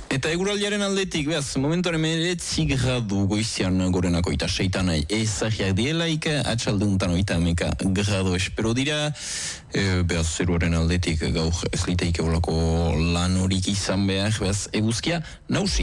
Eta eguraldiaren aldetik, behaz, momentuaren 19 gradu goizian gorenako eta 6 ezagiak dielaik, atxaldeuntan 30 gradu espero dira, behaz, zeruaren aldetik gaur ez liteik ebolako lan horik izan behar, behaz, eguzkia nausi.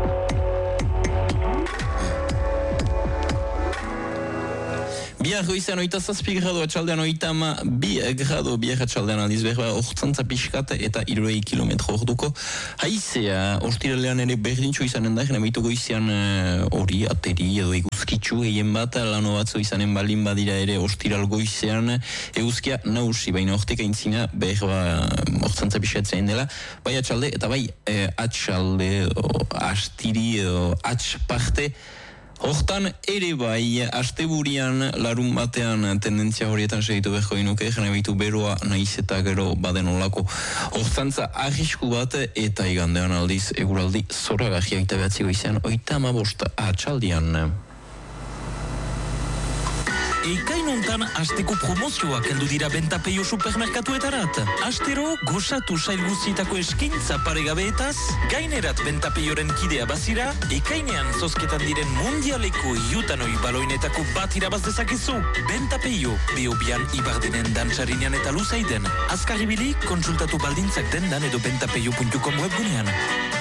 Biar goizan 27 gradu, atxaldean 32 gradu, biar atxaldean aldiz behar ortsantza pixkat eta 60 kilometro orduko. Haizea, ostiralean ere berdintxo izanen da, jena behitu goizian hori ateri edo eguzkitzu gehien bat, lano batzu izanen balin badira ere ostiral goizean eguzkia nausi, baina orteka intzina behar ortsantza pixkat zain dela, bai atxalde eta bai atxalde astiri edo atxparte. Hortan ere bai, asteburian larun batean tendentzia horietan segitu beharko inuke, jena behitu beroa naiz eta gero baden olako hortzantza arrisku bat eta igandean aldiz eguraldi zoragarria eta behatziko izan 35 atxaldian. Ekainontan asteko promozioak heldu dira Bentapeio supermerkatuetarat. Astero, gozatu sail guztietako eskaintza paregabeetaz, gainerat Bentapeioren kidea bazira, ekainean zozketan diren mundialeko iutanoi baloinetako bat irabaz dezakezu. Bentapeio, Beobian Ibardinen dantzarinean eta luzaiden. Azkaribili, kontsultatu baldintzak dendan edo bentapeio.com webgunean.